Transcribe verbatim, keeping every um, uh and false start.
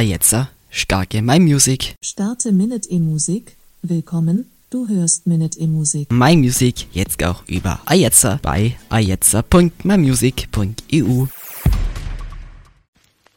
Ajetzer, starke My Music. Starte Minute E-Musik. Willkommen, du hörst Minute E-Musik. My Music jetzt auch über Ajetzer bei ajetzer punkt my music punkt e u.